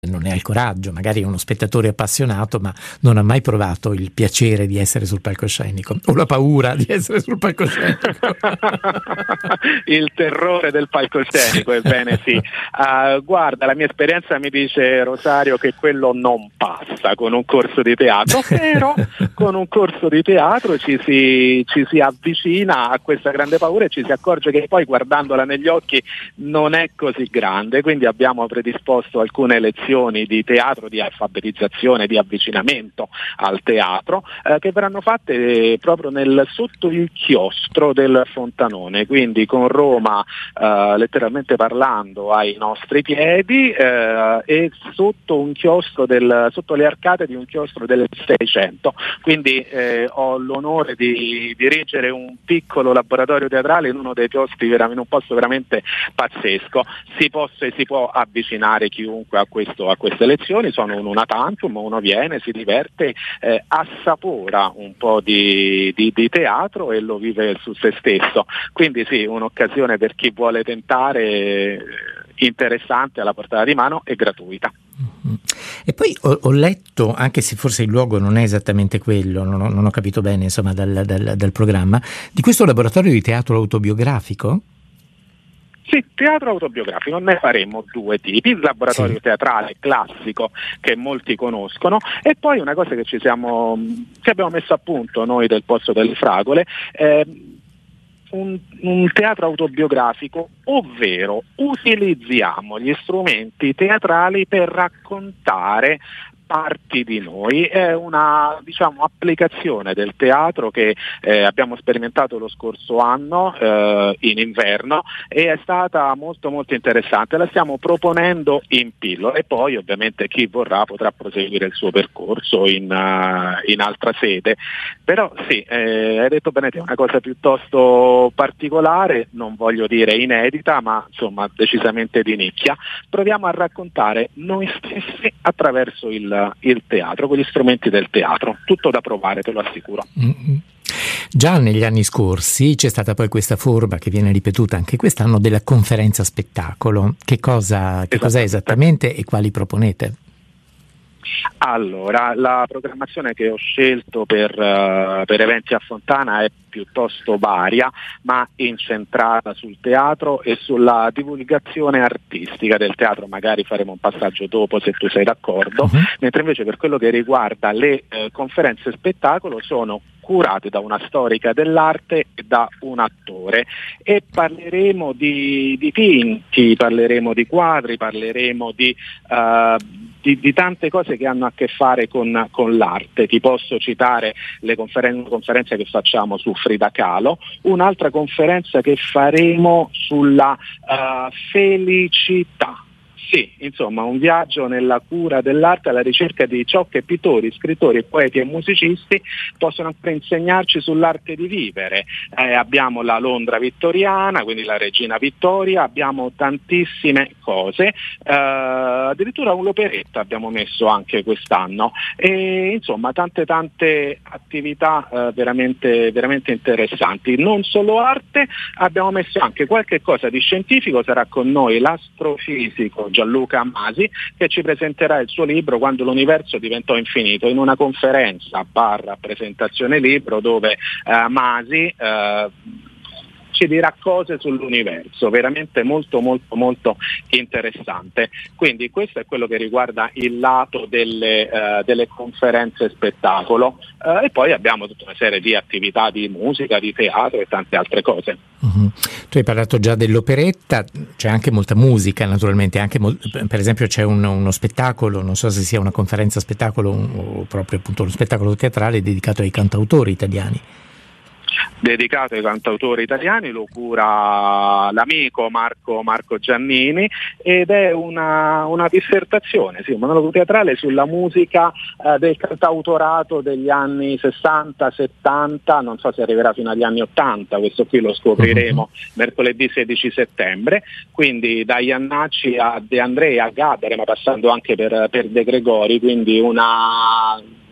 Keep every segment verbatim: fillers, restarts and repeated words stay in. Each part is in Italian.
non ne ha il coraggio, magari è uno spettatore appassionato ma non ha mai provato il piacere di essere sul palcoscenico o la paura di essere sul palcoscenico. Il terrore del palcoscenico, ebbene sì. Uh, guarda, la mia esperienza mi dice, Rosario, che quello non passa con un corso di teatro, però con un corso di teatro ci si, ci si avvicina a questa grande paura e ci si accorge che poi, guardandola negli occhi, non è così grande. Quindi abbiamo predisposto alcune lezioni di teatro, di alfabetizzazione, di avvicinamento al teatro, eh, che verranno fatte eh, proprio nel, sotto il chiostro del Fontanone, quindi con Roma eh, letteralmente parlando ai nostri piedi, eh, e sotto un chiostro del, sotto le arcate di un chiostro del Seicento. Quindi eh, ho l'onore di dirigere un piccolo laboratorio teatrale in uno dei posti veramente, in un posto veramente pazzesco. Si può, si può avvicinare chiunque a questo a queste lezioni, sono un una tantum, uno viene, si diverte, eh, assapora un po' di, di, di teatro e lo vive su se stesso. Quindi sì, un'occasione per chi vuole tentare, eh, interessante, alla portata di mano e gratuita. Mm-hmm. E poi ho, ho letto, anche se forse il luogo non è esattamente quello, non ho, non ho capito bene insomma dal, dal, dal programma, di questo laboratorio di teatro autobiografico? Sì, teatro autobiografico, ne faremo due tipi: il laboratorio sì. teatrale classico, che molti conoscono, e poi una cosa che ci siamo che abbiamo messo a punto noi del Pozzo delle Fragole, eh, un, un teatro autobiografico, ovvero utilizziamo gli strumenti teatrali per raccontare parti di noi. È una, diciamo, applicazione del teatro che eh, abbiamo sperimentato lo scorso anno eh, in inverno, e è stata molto molto interessante. La stiamo proponendo in pillole e poi ovviamente chi vorrà potrà proseguire il suo percorso in, uh, in altra sede. Però sì, eh, hai detto bene, è una cosa piuttosto particolare, non voglio dire inedita, ma insomma decisamente di nicchia. Proviamo a raccontare noi stessi attraverso il il teatro, con gli strumenti del teatro. Tutto da provare, te lo assicuro. Mm-hmm. Già negli anni scorsi c'è stata poi questa forma che viene ripetuta anche quest'anno della conferenza spettacolo. Che cosa, che cos'è esattamente e quali proponete? Allora, la programmazione che ho scelto per, uh, per Eventi a Fontana è piuttosto varia, ma incentrata sul teatro e sulla divulgazione artistica del teatro. Magari faremo un passaggio dopo, se tu sei d'accordo. Uh-huh. Mentre invece per quello che riguarda le eh, conferenze spettacolo sono curate da una storica dell'arte e da un attore, e parleremo di dipinti, parleremo di quadri, parleremo di, uh, di, di tante cose che hanno a che fare con, con l'arte. Ti posso citare le conferen- conferenze che facciamo su Frida Kahlo, un'altra conferenza che faremo sulla uh, felicità. Sì, insomma, un viaggio nella cura dell'arte alla ricerca di ciò che pittori, scrittori, poeti e musicisti possono insegnarci sull'arte di vivere. Eh, abbiamo la Londra vittoriana, quindi la Regina Vittoria, abbiamo tantissime cose, eh, addirittura un'operetta abbiamo messo anche quest'anno, e insomma tante tante attività eh, veramente, veramente interessanti. Non solo arte, abbiamo messo anche qualche cosa di scientifico. Sarà con noi l'astrofisico Gianluca Masi, che ci presenterà il suo libro Quando l'universo diventò infinito, in una conferenza barra presentazione libro dove eh, Masi eh, ci dirà cose sull'universo, veramente molto molto molto interessante. Quindi questo è quello che riguarda il lato delle, uh, delle conferenze spettacolo, uh, e poi abbiamo tutta una serie di attività di musica, di teatro e tante altre cose. Mm-hmm. Tu hai parlato già dell'operetta, c'è anche molta musica naturalmente, anche mol- per esempio c'è un, uno spettacolo, non so se sia una conferenza spettacolo o proprio appunto uno spettacolo teatrale dedicato ai cantautori italiani. Dedicato ai cantautori italiani, lo cura l'amico Marco, Marco Giannini, ed è una, una dissertazione, sì, un monologo teatrale sulla musica eh, del cantautorato degli anni sessanta settanta, non so se arriverà fino agli anni ottanta, questo qui lo scopriremo uh-huh. mercoledì sedici settembre, quindi da Iannacci a De André a Gabbere, ma passando anche per, per De Gregori, quindi una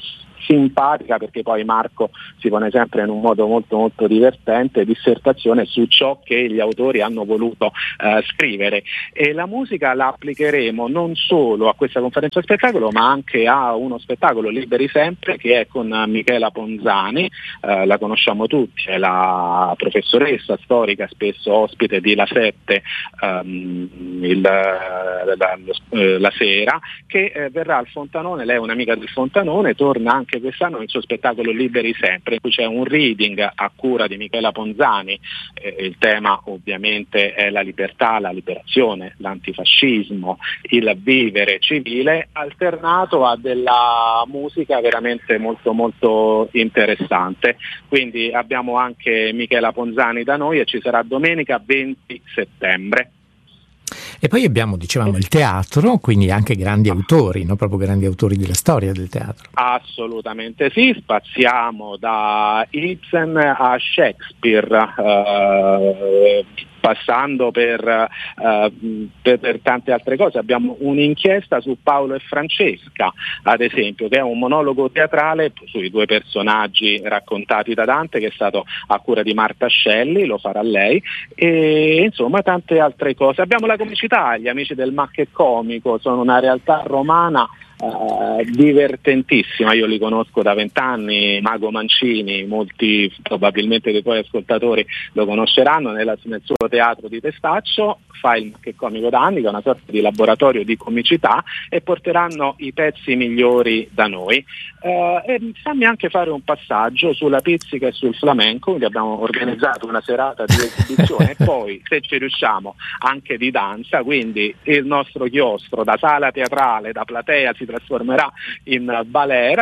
simpatica, perché poi Marco si pone sempre in un modo molto molto divertente, dissertazione su ciò che gli autori hanno voluto eh, scrivere, e la musica la applicheremo non solo a questa conferenza spettacolo ma anche a uno spettacolo Liberi Sempre che è con Michela Ponzani, eh, la conosciamo tutti, è la professoressa storica spesso ospite di La Sette um, il, la, la, la sera, che eh, verrà al Fontanone. Lei è un'amica del Fontanone, torna anche quest'anno nel suo spettacolo Liberi Sempre, in cui c'è un reading a cura di Michela Ponzani. Eh, il tema ovviamente è la libertà, la liberazione, l'antifascismo, il vivere civile, alternato a della musica veramente molto molto interessante. Quindi abbiamo anche Michela Ponzani da noi e ci sarà domenica venti settembre. E poi abbiamo, dicevamo, il teatro, quindi anche grandi autori, no? Proprio grandi autori della storia del teatro. Assolutamente sì, spaziamo da Ibsen a Shakespeare, eh, passando per, uh, per, per tante altre cose. Abbiamo un'inchiesta su Paolo e Francesca, ad esempio, che è un monologo teatrale sui due personaggi raccontati da Dante, che è stato a cura di Marta Scelli, lo farà lei, e insomma tante altre cose. Abbiamo la comicità, gli amici del Macche Comico, sono una realtà romana Uh, divertentissima, io li conosco da vent'anni, Mago Mancini, molti probabilmente dei tuoi ascoltatori lo conosceranno, nella, nel suo teatro di Testaccio fa il Macche Comico da anni, che è una sorta di laboratorio di comicità, e porteranno i pezzi migliori da noi. Uh, e fammi anche fare un passaggio sulla pizzica e sul flamenco, quindi abbiamo organizzato una serata di esibizione e poi, se ci riusciamo, anche di danza, quindi il nostro chiostro da sala teatrale, da platea, si trasformerà in balera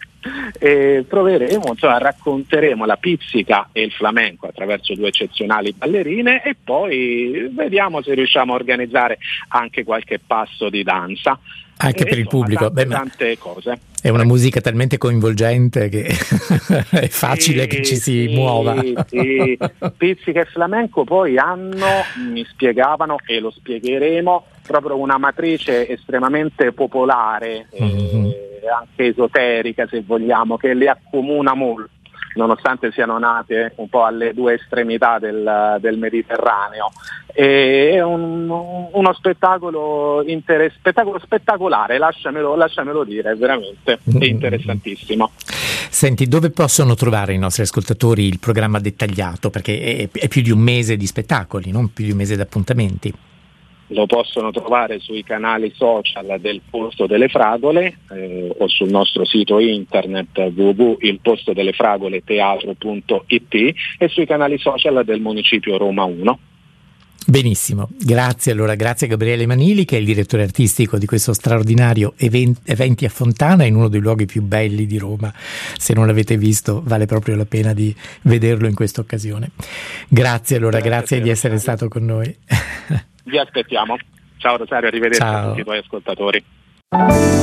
e proveremo, insomma, racconteremo la pizzica e il flamenco attraverso due eccezionali ballerine e poi vediamo se riusciamo a organizzare anche qualche passo di danza. Anche e per il insomma, pubblico. Tante, Beh, tante cose. È una musica talmente coinvolgente che è facile sì, che ci si sì, muova. Sì. Pizzica e flamenco poi hanno, mi spiegavano e lo spiegheremo, proprio una matrice estremamente popolare, mm-hmm. eh, anche esoterica se vogliamo, che le accomuna molto, nonostante siano nate un po' alle due estremità del, del Mediterraneo. E è un, uno spettacolo, inter- spettacolo spettacolare, lasciamelo, lasciamelo dire, è veramente è interessantissimo. Senti, dove possono trovare i nostri ascoltatori il programma dettagliato? Perché è, è più di un mese di spettacoli, non più di un mese di appuntamenti. Lo possono trovare sui canali social del Posto delle Fragole eh, o sul nostro sito internet w w w punto il posto delle fragole teatro punto i t e sui canali social del Municipio Roma uno. Benissimo, grazie allora, grazie a Gabriele Manili che è il direttore artistico di questo straordinario event- Eventi a Fontana in uno dei luoghi più belli di Roma. Se non l'avete visto vale proprio la pena di vederlo in questa occasione. Grazie allora, grazie, grazie di essere Rosario. Stato con noi. Vi aspettiamo. Ciao Rosario, arrivederci. Ciao a tutti i tuoi ascoltatori.